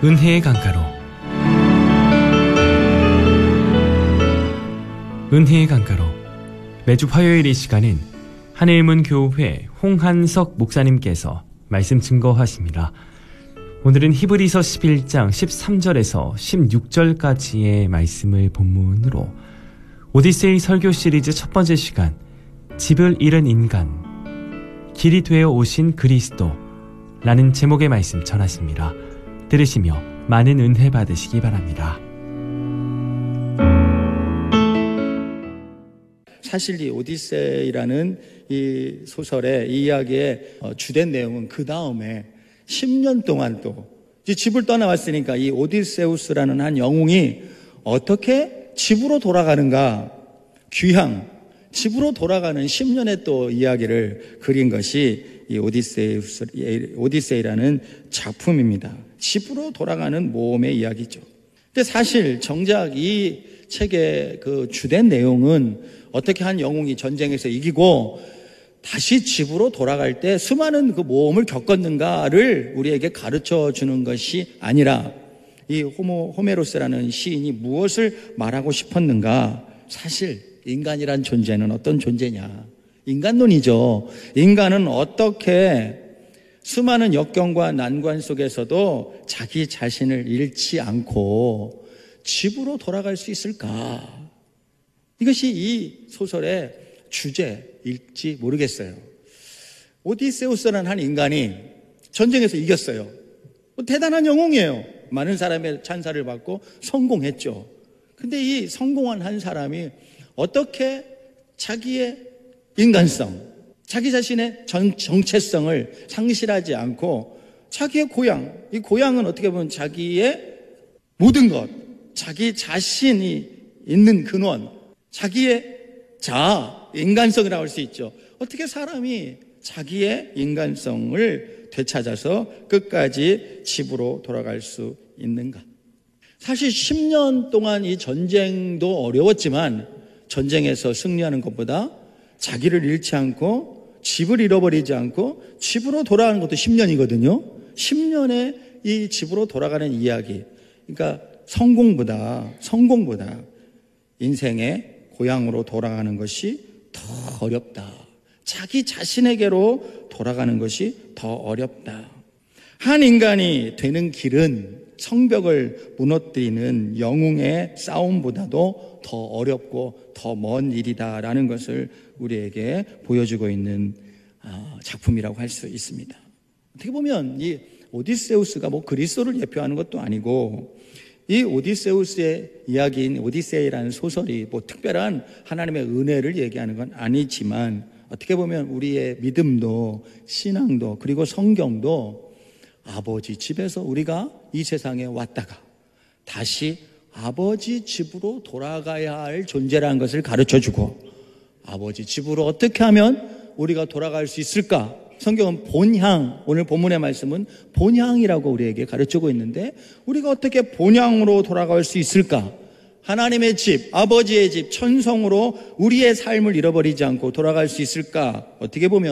은혜의 강가로 은혜의 강가로 매주 화요일 이 시간은 하늘문 교회 홍한석 목사님께서 말씀 증거하십니다. 오늘은 히브리서 11장 13절에서 16절까지의 말씀을 본문으로 오디세이 설교 시리즈 첫 번째 시간 집을 잃은 인간 길이 되어 오신 그리스도라는 제목의 말씀 전하십니다. 들으시며 많은 은혜 받으시기 바랍니다. 사실 이 오디세이라는 이 소설의 이 이야기의 주된 내용은 그 다음에 10년 동안 또 집을 떠나왔으니까 이 오디세우스라는 한 영웅이 어떻게 집으로 돌아가는가, 귀향, 집으로 돌아가는 10년의 또 이야기를 그린 것이 이 오디세이라는 작품입니다. 집으로 돌아가는 모험의 이야기죠. 근데 사실 정작 이 책의 그 주된 내용은 어떻게 한 영웅이 전쟁에서 이기고 다시 집으로 돌아갈 때 수많은 그 모험을 겪었는가를 우리에게 가르쳐 주는 것이 아니라 이 호메로스라는 시인이 무엇을 말하고 싶었는가. 사실 인간이란 존재는 어떤 존재냐, 인간론이죠. 인간은 어떻게 수많은 역경과 난관 속에서도 자기 자신을 잃지 않고 집으로 돌아갈 수 있을까? 이것이 이 소설의 주제일지 모르겠어요. 오디세우스라는 한 인간이 전쟁에서 이겼어요. 대단한 영웅이에요. 많은 사람의 찬사를 받고 성공했죠. 근데 이 성공한 한 사람이 어떻게 자기의 인간성, 자기 자신의 정체성을 상실하지 않고 자기의 고향, 이 고향은 어떻게 보면 자기의 모든 것, 자기 자신이 있는 근원, 자기의 자아, 인간성이라고 할 수 있죠. 어떻게 사람이 자기의 인간성을 되찾아서 끝까지 집으로 돌아갈 수 있는가? 사실 10년 동안 이 전쟁도 어려웠지만 전쟁에서 승리하는 것보다 자기를 잃지 않고 집을 잃어버리지 않고 집으로 돌아가는 것도 10년이거든요. 10년의 이 집으로 돌아가는 이야기. 그러니까 성공보다 인생의 고향으로 돌아가는 것이 더 어렵다. 자기 자신에게로 돌아가는 것이 더 어렵다. 한 인간이 되는 길은 성벽을 무너뜨리는 영웅의 싸움보다도 더 어렵고 더 먼 일이다라는 것을 우리에게 보여주고 있는 작품이라고 할 수 있습니다. 어떻게 보면 이 오디세우스가 그리스도를 예표하는 것도 아니고 이 오디세우스의 이야기인 오디세이라는 소설이 특별한 하나님의 은혜를 얘기하는 건 아니지만 어떻게 보면 우리의 믿음도 신앙도 그리고 성경도 아버지 집에서 우리가 이 세상에 왔다가 다시 아버지 집으로 돌아가야 할 존재라는 것을 가르쳐주고 아버지 집으로 어떻게 하면 우리가 돌아갈 수 있을까? 성경은 본향, 오늘 본문의 말씀은 본향이라고 우리에게 가르치고 있는데 우리가 어떻게 본향으로 돌아갈 수 있을까? 하나님의 집, 아버지의 집, 천성으로 우리의 삶을 잃어버리지 않고 돌아갈 수 있을까? 어떻게 보면